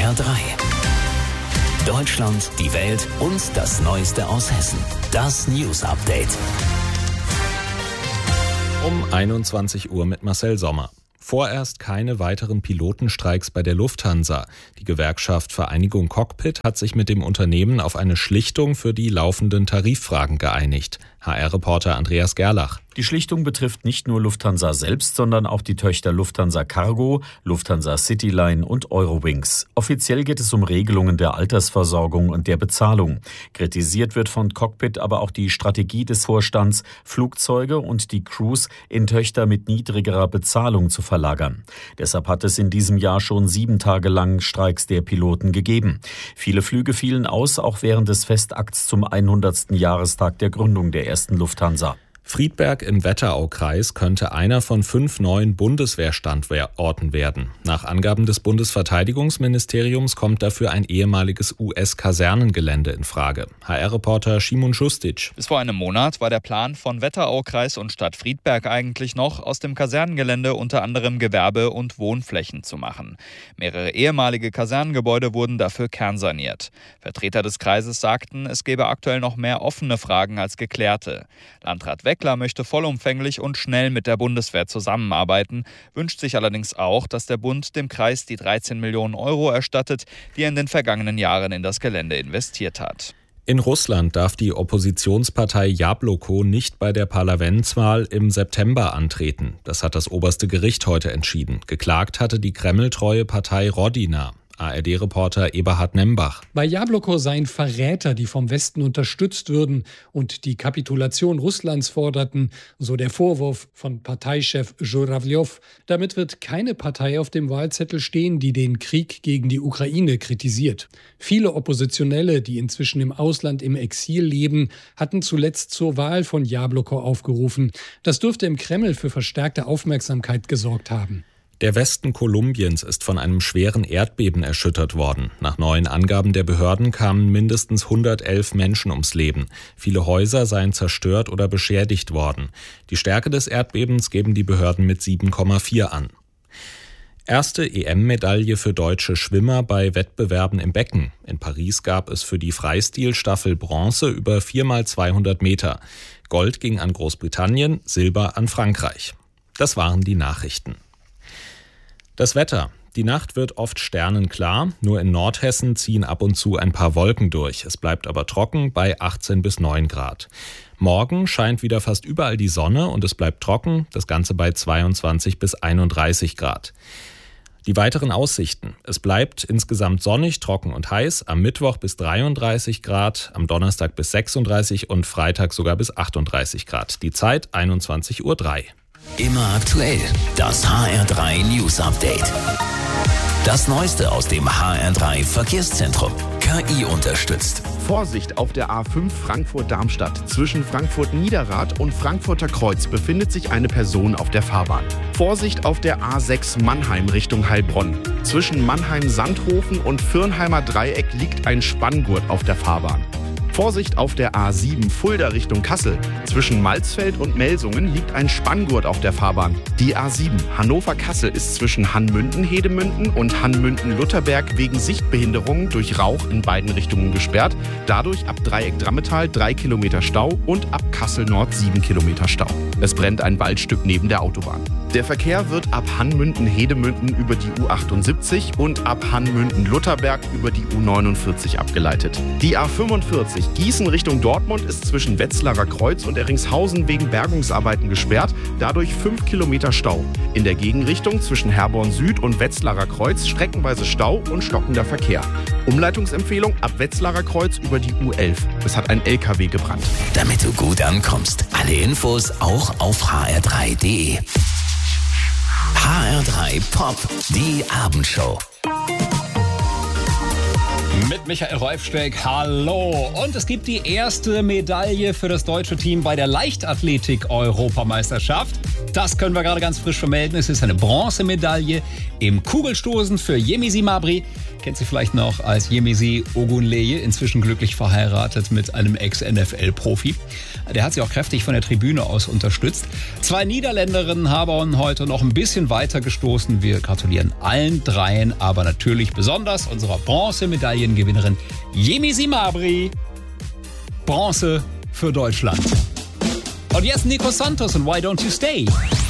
HR3. Deutschland, die Welt und das Neueste aus Hessen. Das News Update. Um 21 Uhr mit Marcel Sommer. Vorerst keine weiteren Pilotenstreiks bei der Lufthansa. Die Gewerkschaft Vereinigung Cockpit hat sich mit dem Unternehmen auf eine Schlichtung für die laufenden Tariffragen geeinigt. HR-Reporter Andreas Gerlach. Die Schlichtung betrifft nicht nur Lufthansa selbst, sondern auch die Töchter Lufthansa Cargo, Lufthansa Cityline und Eurowings. Offiziell geht es um Regelungen der Altersversorgung und der Bezahlung. Kritisiert wird von Cockpit aber auch die Strategie des Vorstands, Flugzeuge und die Crews in Töchter mit niedrigerer Bezahlung zu verlagern. Deshalb hat es in diesem Jahr schon 7 Tage lang Streiks der Piloten gegeben. Viele Flüge fielen aus, auch während des Festakts zum 100. Jahrestag der Gründung der ersten Lufthansa. Friedberg im Wetteraukreis könnte einer von 5 neuen Bundeswehrstandorten werden. Nach Angaben des Bundesverteidigungsministeriums kommt dafür ein ehemaliges US-Kasernengelände in Frage. HR-Reporter Szymon Schustic. Bis vor einem Monat war der Plan von Wetteraukreis und Stadt Friedberg eigentlich noch, aus dem Kasernengelände unter anderem Gewerbe- und Wohnflächen zu machen. Mehrere ehemalige Kasernengebäude wurden dafür kernsaniert. Vertreter des Kreises sagten, es gebe aktuell noch mehr offene Fragen als geklärte. Landrat Weckler möchte vollumfänglich und schnell mit der Bundeswehr zusammenarbeiten, wünscht sich allerdings auch, dass der Bund dem Kreis die 13 Millionen Euro erstattet, die er in den vergangenen Jahren in das Gelände investiert hat. In Russland darf die Oppositionspartei Jabloko nicht bei der Parlamentswahl im September antreten. Das hat das oberste Gericht heute entschieden. Geklagt hatte die kremltreue Partei Rodina. ARD-Reporter Eberhard Nembach. Bei Jabloko seien Verräter, die vom Westen unterstützt würden und die Kapitulation Russlands forderten, so der Vorwurf von Parteichef Żurawljow. Damit wird keine Partei auf dem Wahlzettel stehen, die den Krieg gegen die Ukraine kritisiert. Viele Oppositionelle, die inzwischen im Ausland im Exil leben, hatten zuletzt zur Wahl von Jabloko aufgerufen. Das dürfte im Kreml für verstärkte Aufmerksamkeit gesorgt haben. Der Westen Kolumbiens ist von einem schweren Erdbeben erschüttert worden. Nach neuen Angaben der Behörden kamen mindestens 111 Menschen ums Leben. Viele Häuser seien zerstört oder beschädigt worden. Die Stärke des Erdbebens geben die Behörden mit 7,4 an. Erste EM-Medaille für deutsche Schwimmer bei Wettbewerben im Becken. In Paris gab es für die Freistilstaffel Bronze über 4x200 Meter. Gold ging an Großbritannien, Silber an Frankreich. Das waren die Nachrichten. Das Wetter. Die Nacht wird oft sternenklar, nur in Nordhessen ziehen ab und zu ein paar Wolken durch. Es bleibt aber trocken bei 18 bis 9 Grad. Morgen scheint wieder fast überall die Sonne und es bleibt trocken, das Ganze bei 22 bis 31 Grad. Die weiteren Aussichten. Es bleibt insgesamt sonnig, trocken und heiß, am Mittwoch bis 33 Grad, am Donnerstag bis 36 und Freitag sogar bis 38 Grad. Die Zeit 21:03 Uhr. Immer aktuell, das HR3 News Update. Das Neueste aus dem HR3 Verkehrszentrum. KI unterstützt. Vorsicht auf der A5 Frankfurt-Darmstadt. Zwischen Frankfurt-Niederrad und Frankfurter Kreuz befindet sich eine Person auf der Fahrbahn. Vorsicht auf der A6 Mannheim Richtung Heilbronn. Zwischen Mannheim-Sandhofen und Firnheimer Dreieck liegt ein Spanngurt auf der Fahrbahn. Vorsicht auf der A7 Fulda Richtung Kassel. Zwischen Malzfeld und Melsungen liegt ein Spanngurt auf der Fahrbahn. Die A7 Hannover-Kassel ist zwischen Hannmünden-Hedemünden und Hannmünden-Lutherberg wegen Sichtbehinderungen durch Rauch in beiden Richtungen gesperrt. Dadurch ab Dreieck-Drammetal 3 Kilometer Stau und ab Kassel-Nord 7 Kilometer Stau. Es brennt ein Waldstück neben der Autobahn. Der Verkehr wird ab Hannmünden-Hedemünden über die U78 und ab Hannmünden-Lutherberg über die U49 abgeleitet. Die A45 Gießen Richtung Dortmund ist zwischen Wetzlarer Kreuz und Erringshausen wegen Bergungsarbeiten gesperrt, dadurch 5 Kilometer Stau. In der Gegenrichtung zwischen Herborn Süd und Wetzlarer Kreuz streckenweise Stau und stockender Verkehr. Umleitungsempfehlung ab Wetzlarer Kreuz über die U11. Es hat ein LKW gebrannt. Damit du gut ankommst, alle Infos auch auf hr3.de. HR3 Pop, die Abendshow. Mit Michael Reufsteck, hallo. Und es gibt die erste Medaille für das deutsche Team bei der Leichtathletik-Europameisterschaft. Das können wir gerade ganz frisch vermelden. Es ist eine Bronzemedaille im Kugelstoßen für Yemisi Mabry. Kennt sie vielleicht noch als Yemisi Ogunleye, inzwischen glücklich verheiratet mit einem Ex-NFL-Profi. Der hat sie auch kräftig von der Tribüne aus unterstützt. 2 Niederländerinnen haben heute noch ein bisschen weiter gestoßen. Wir gratulieren allen 3, aber natürlich besonders unserer Bronzemedaillengewinnerin Yemisi Mabry. Bronze für Deutschland. Und jetzt Nico Santos und Why Don't You Stay?